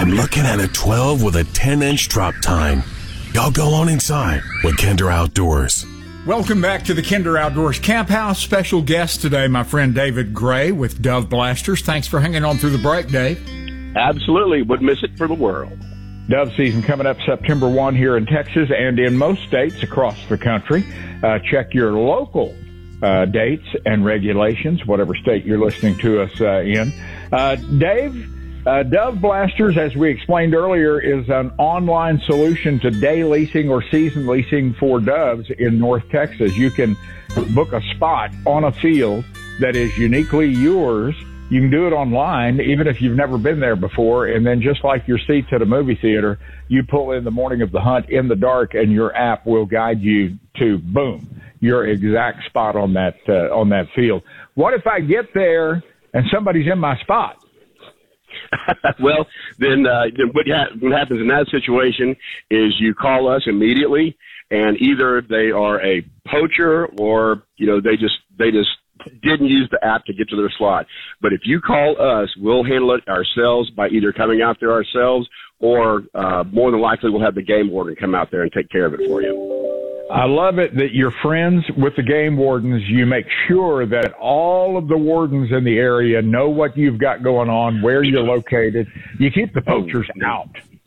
I'm looking at a 12 with a 10-inch drop tine. Y'all go on inside with Kinder Outdoors. Welcome back to the Kinder Outdoors Camp House. Special guest today, my friend David Gray with Dove Blasters. Thanks for hanging on through the break, Dave. Absolutely. Wouldn't miss it for the world. Dove season coming up September 1 here in Texas and in most states across the country. Check your local dates and regulations, whatever state you're listening to us in. Dave, Dove Blasters, as we explained earlier, is an online solution to day leasing or season leasing for doves in North Texas. You can book a spot on a field that is uniquely yours. You can do it online, even if you've never been there before. And then just like your seats at a movie theater, you pull in the morning of the hunt in the dark and your app will guide you to, boom, your exact spot on that field. What if I get there and somebody's in my spot? Well, then what happens in that situation is you call us immediately, and either they are a poacher or, they just didn't use the app to get to their slot. But if you call us, we'll handle it ourselves by either coming out there ourselves or more than likely we'll have the game warden come out there and take care of it for you. I love it that you're friends with the game wardens. You make sure that all of the wardens in the area know what you've got going on, where you're located. You keep the poachers out.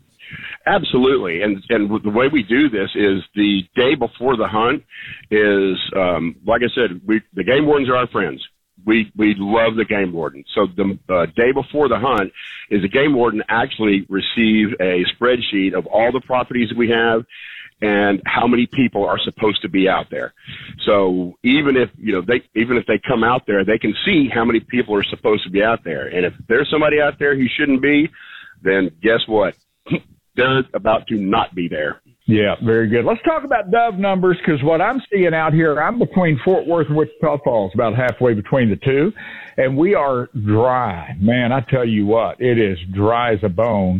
Absolutely. And the way we do this is the day before the hunt is, like I said, the game wardens are our friends. We love the game warden. So the day before the hunt is the game warden actually receive a spreadsheet of all the properties that we have and how many people are supposed to be out there. So even if they come out there, they can see how many people are supposed to be out there. And if there's somebody out there who shouldn't be, then guess what? They're about to not be there. Yeah, very good. Let's talk about dove numbers, because what I'm seeing out here, I'm between Fort Worth and Wichita Falls, about halfway between the two, and we are dry. Man, I tell you what, it is dry as a bone.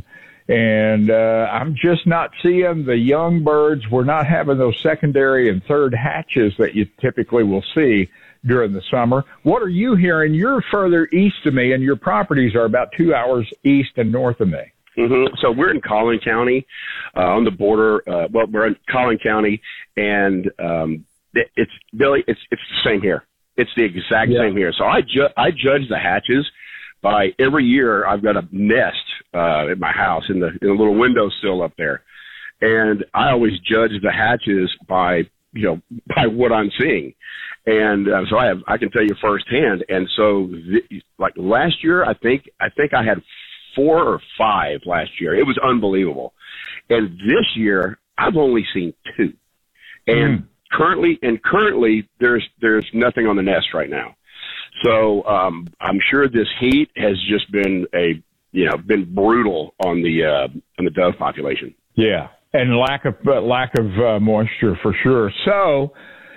And I'm just not seeing the young birds. We're not having those secondary and third hatches that you typically will see during the summer. What are you hearing? You're further east of me, and your properties are about 2 hours east and north of me. Mm-hmm. So we're in Collin County, on the border. We're in Collin County, and it's Billy. It's the same here. It's the exact same here. So I judge the hatches by every year. I've got a nest at my house in the little windowsill up there, and I always judge the hatches by what I'm seeing, and so I can tell you firsthand. And so like last year, I think I had 4 or 5 last year. It was unbelievable. And this year I've only seen 2. And currently there's nothing on the nest right now. So I'm sure this heat has just been been brutal on the dove population. Yeah. And lack of moisture for sure. So,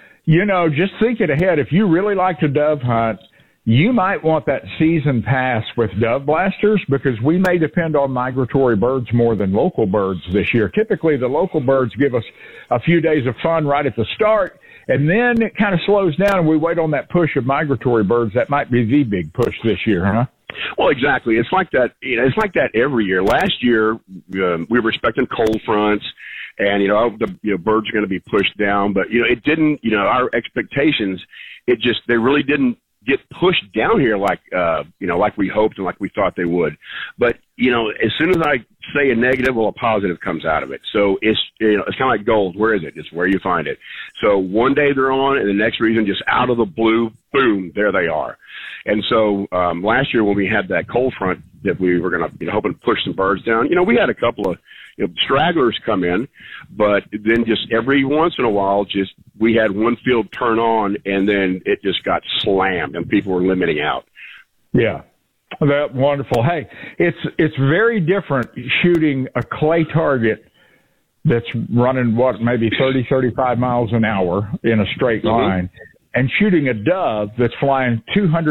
just thinking ahead, if you really like to dove hunt, you might want that season pass with Dove Blasters, because we may depend on migratory birds more than local birds this year. Typically, the local birds give us a few days of fun right at the start, and then it kind of slows down and we wait on that push of migratory birds. That might be the big push this year, huh? Well, exactly. It's like that. It's like that every year. Last year, we were expecting cold fronts, and the birds are going to be pushed down. But it didn't. Our expectations, they really didn't get pushed down here like we hoped and like we thought they would. But as soon as I say a negative, well, a positive comes out of it. So it's kind of like gold. Where is it? It's where you find it. So one day they're on, and the next reason, just out of the blue, boom, there they are. And so last year when we had that cold front that we were going to hoping to push some birds down, we had a couple of stragglers come in, but then just every once in a while, we had one field turn on, and then it just got slammed, and people were limiting out. Yeah, that's wonderful. Hey, it's very different shooting a clay target that's running maybe 30, 35 miles an hour in a straight line, and shooting a dove that's flying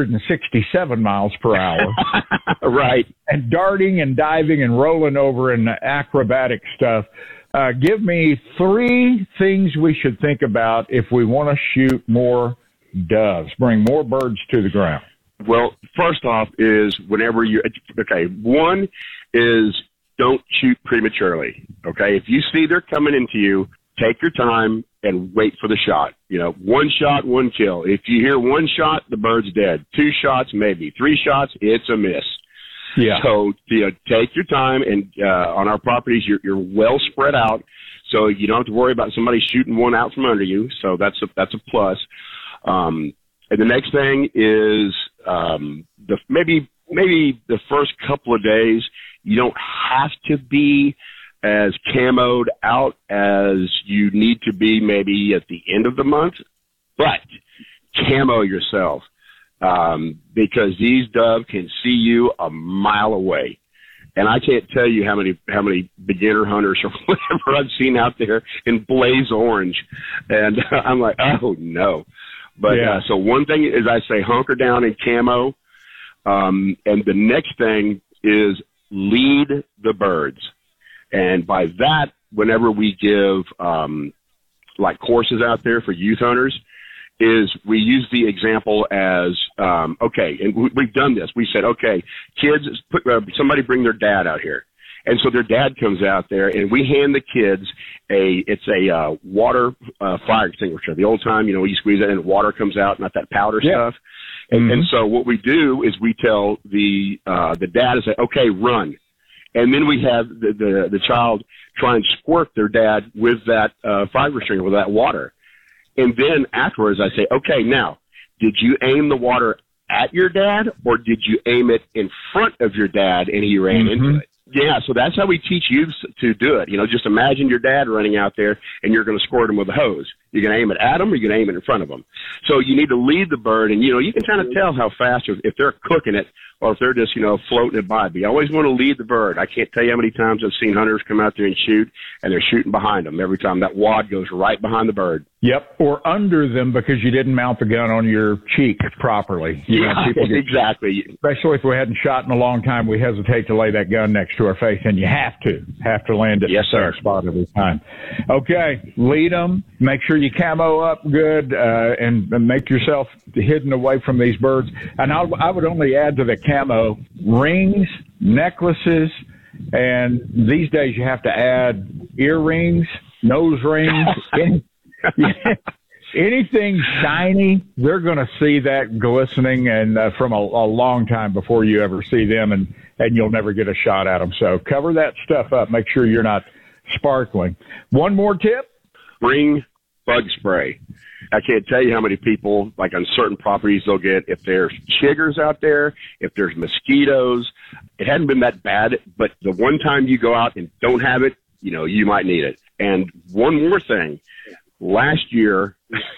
267 miles per hour. Right. And darting and diving and rolling over and acrobatic stuff. Give me 3 things we should think about if we want to shoot more doves, bring more birds to the ground. Well, first off is one is don't shoot prematurely. Okay. If you see they're coming into you, take your time and wait for the shot. You know, 1 shot, 1 kill. If you hear 1 shot, the bird's dead. 2 shots, maybe 3 shots, it's a miss. Yeah. So, take your time, and on our properties, you're well spread out, so you don't have to worry about somebody shooting one out from under you. So that's a plus. And the next thing is maybe the first couple of days, you don't have to be as camoed out as you need to be maybe at the end of the month, but camo yourself. Because these dove can see you a mile away. And I can't tell you how many beginner hunters or whatever I've seen out there in blaze orange. And I'm like, oh no. But, so one thing is I say hunker down in camo. And the next thing is lead the birds. And by that, whenever we give, like courses out there for youth hunters, is we use the example as, okay, and we've done this. We said, okay, kids, somebody bring their dad out here. And so their dad comes out there, and we hand the kids it's a water fire extinguisher. The old time, you squeeze it and water comes out, not that powder stuff. And so what we do is we tell the dad to say, okay, run. And then we have the child try and squirt their dad with that fire extinguisher, with that water. And then afterwards, I say, okay, now, did you aim the water at your dad, or did you aim it in front of your dad and he ran into it? Yeah, so that's how we teach youth to do it. Just imagine your dad running out there, and you're going to squirt him with a hose. You're going to aim it at him, or you're going to aim it in front of him. So you need to lead the bird, and, you can kind of tell how fast, if they're cooking it, or if they're just, floating it by. But you always want to lead the bird. I can't tell you how many times I've seen hunters come out there and shoot, and they're shooting behind them. Every time that wad goes right behind the bird. Yep, or under them because you didn't mount the gun on your cheek properly. Exactly. Especially if we hadn't shot in a long time, we hesitate to lay that gun next to our face, and you have to land it in the same spot every time. Okay, lead them. Make sure you camo up good, and make yourself hidden away from these birds. And I would only add to the camo rings, necklaces, and these days you have to add earrings, nose rings, anything shiny. They're going to see that glistening and from a long time before you ever see them, and you'll never get a shot at them. So cover that stuff up. Make sure you're not sparkling. One more tip: bring bug spray. I can't tell you how many people, like on certain properties, they'll get, if there's chiggers out there, if there's mosquitoes. It hadn't been that bad, but the one time you go out and don't have it, you might need it. And one more thing, last year,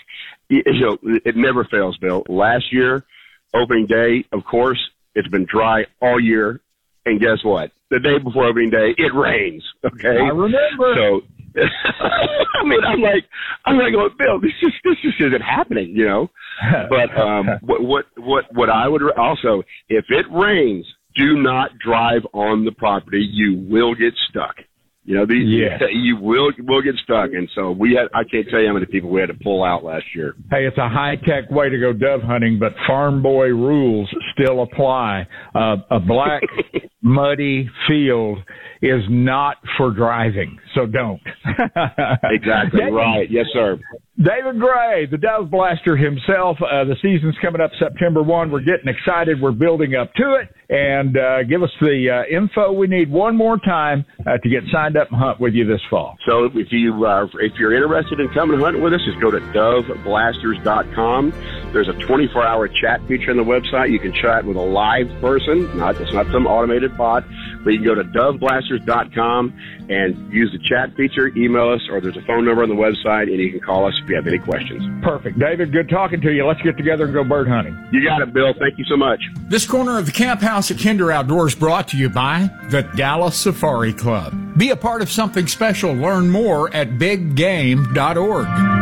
it never fails, Bill. Last year, opening day, of course, it's been dry all year. And guess what? The day before opening day, it rains. Okay. I remember. So, I mean, I'm like, going, Bill, this just isn't happening, But what I would also, if it rains, do not drive on the property. You will get stuck. You will get stuck. And so I can't tell you how many people we had to pull out last year. Hey, it's a high-tech way to go dove hunting, but farm boy rules still apply. A black, muddy field is not for driving, so don't. Exactly right. Yes, sir. David Gray, the Dove Blaster himself. The season's coming up September 1. We're getting excited. We're building up to it. And give us the info we need one more time to get signed up and hunt with you this fall. So if you're interested in coming hunting with us, just go to doveblasters.com. There's a 24-hour chat feature on the website. You can chat with a live person. It's not some automated bot. But you can go to doveblasters.com and use the chat feature, email us, or there's a phone number on the website, and you can call us if you have any questions. Perfect. David, good talking to you. Let's get together and go bird hunting. You got it, Bill. Thank you so much. This corner of the Camp House at Kinder Outdoors brought to you by the Dallas Safari Club. Be a part of something special. Learn more at biggame.org.